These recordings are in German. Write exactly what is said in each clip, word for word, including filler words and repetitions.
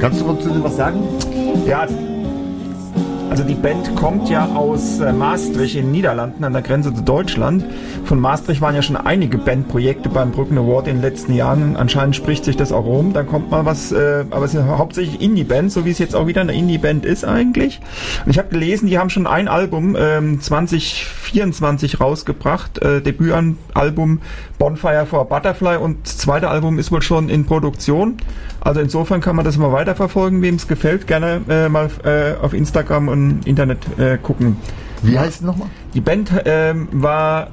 Kannst du zu dem was sagen? Ja, also die Band kommt ja aus äh, Maastricht in den Niederlanden an der Grenze zu Deutschland. Von Maastricht waren ja schon einige Bandprojekte beim Brücken Award in den letzten Jahren. Anscheinend spricht sich das auch rum. Dann kommt mal was, äh, aber es sind hauptsächlich Indie-Bands, so wie es jetzt auch wieder eine Indie-Band ist eigentlich. Und ich habe gelesen, die haben schon ein Album ähm, zwanzig vierundzwanzig rausgebracht, äh, Debütalbum Bonfire for Butterfly, und das zweite Album ist wohl schon in Produktion. Also insofern kann man das mal weiterverfolgen, wem es gefällt, gerne äh, mal äh, auf Instagram und Internet äh, gucken. Wie heißt es nochmal? Die Band ähm, war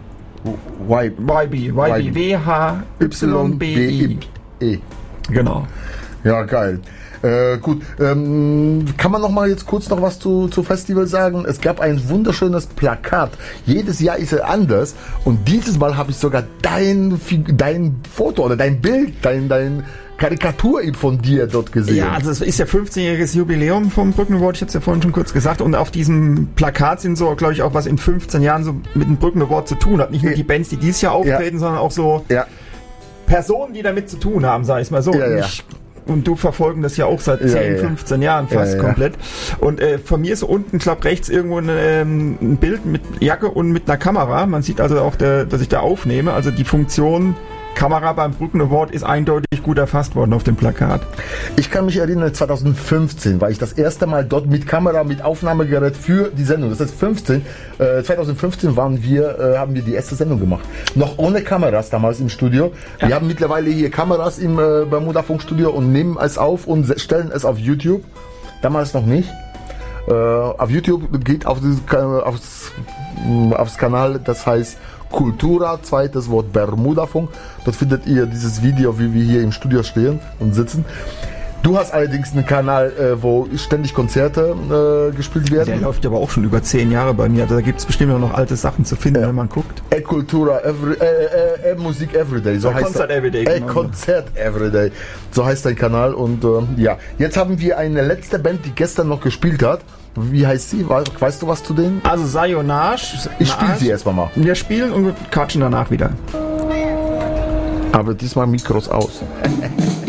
Y B, Y B, W H Y B I. E. Genau. Ja, geil. Äh, gut, ähm, kann man noch mal jetzt kurz noch was zu, zu Festival sagen? Es gab ein wunderschönes Plakat. Jedes Jahr ist er anders, und dieses Mal habe ich sogar dein, dein Foto oder dein Bild, dein, dein Karikatur von dir dort gesehen. Ja, also es ist ja fünfzehnjähriges Jubiläum vom Brücken Award, ich habe es ja vorhin schon kurz gesagt, und auf diesem Plakat sind so, glaube ich, auch was in fünfzehn Jahren so mit dem Brücken Award zu tun hat. Nicht nur die Bands, die dieses Jahr auftreten, ja, sondern auch so ja. Personen, die damit zu tun haben, sag ich mal so. Ja, ja. Ich, und du verfolgen das ja auch seit ja, zehn, ja. fünfzehn Jahren fast ja, ja. komplett. Und äh, von mir ist unten, glaube rechts irgendwo ein, ähm, ein Bild mit Jacke und mit einer Kamera. Man sieht also auch, der, dass ich da aufnehme. Also die Funktion Kamera beim Brücken Award ist eindeutig gut erfasst worden auf dem Plakat. Ich kann mich erinnern, zwanzig fünfzehn war ich das erste Mal dort mit Kamera, mit Aufnahmegerät für die Sendung. Das heißt, fünfzehn, äh, zwanzig fünfzehn waren wir, äh, haben wir die erste Sendung gemacht. Noch ohne Kameras damals im Studio. Ja. Wir haben mittlerweile hier Kameras im äh, Bermuda-Funkstudio und nehmen es auf und stellen es auf YouTube. Damals noch nicht. Äh, auf YouTube geht auf dieses, aufs, aufs Kanal, das heißt Kultura, zweites Wort Bermuda-Funk. Dort findet ihr dieses Video, wie wir hier im Studio stehen und sitzen. Du hast allerdings einen Kanal, äh, wo ständig Konzerte äh, gespielt werden. Der läuft aber auch schon über zehn Jahre bei mir. Da gibt es bestimmt noch alte Sachen zu finden, ja, wenn man guckt. E Kultura, every, äh, äh, äh, Musik Everyday. So ja, heißt Konzert der, Everyday. Äh, genau. Konzert Everyday. So heißt dein Kanal. Und äh, ja, jetzt haben wir eine letzte Band, die gestern noch gespielt hat. Wie heißt sie? Weißt du was zu denen? Also Sayonage. Ich spiele sie erstmal mal. Wir spielen und wir quatschen danach wieder. Aber diesmal Mikros aus.